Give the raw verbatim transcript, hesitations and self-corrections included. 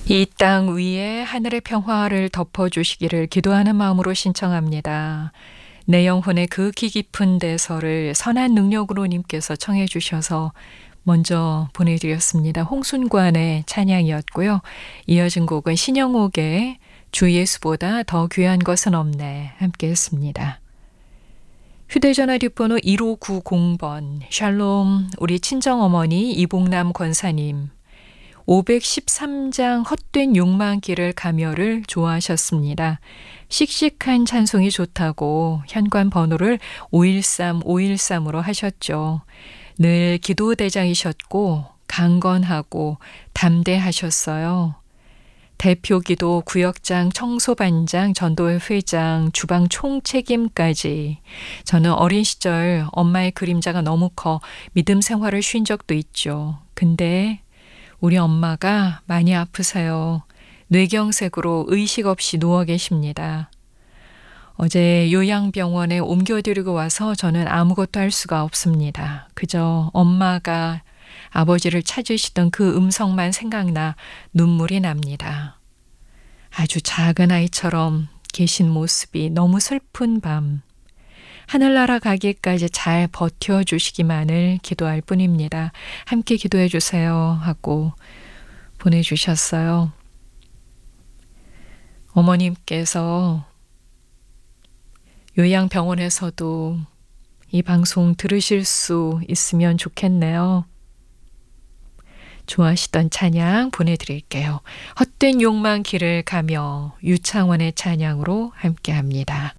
이 땅 위에 하늘의 평화를 덮어주시기를 기도하는 마음으로 신청합니다. 내 영혼의 그 기 깊은 데서를 선한 능력으로 님께서 청해 주셔서 먼저 보내드렸습니다. 홍순관의 찬양이었고요. 이어진 곡은 신영옥의 주 예수보다 더 귀한 것은 없네 함께 했습니다. 휴대전화 뒷번호 일오구공 번 샬롬 우리 친정어머니 이봉남 권사님 오백십삼 장 헛된 욕망길을 가며를 좋아하셨습니다. 씩씩한 찬송이 좋다고 현관 번호를 오일삼 오일삼으로 하셨죠. 늘 기도대장이셨고 강건하고 담대하셨어요. 대표기도, 구역장, 청소반장, 전도회 회장, 주방 총책임까지. 저는 어린 시절 엄마의 그림자가 너무 커 믿음 생활을 쉰 적도 있죠. 근데 우리 엄마가 많이 아프세요. 뇌경색으로 의식 없이 누워 계십니다. 어제 요양병원에 옮겨드리고 와서 저는 아무것도 할 수가 없습니다. 그저 엄마가 아버지를 찾으시던 그 음성만 생각나 눈물이 납니다. 아주 작은 아이처럼 계신 모습이 너무 슬픈 밤. 하늘나라 가기까지 잘 버텨주시기만을 기도할 뿐입니다. 함께 기도해 주세요 하고 보내주셨어요. 어머님께서 요양병원에서도 이 방송 들으실 수 있으면 좋겠네요. 좋아하시던 찬양 보내드릴게요. 헛된 욕망 길을 가며 유창원의 찬양으로 함께합니다.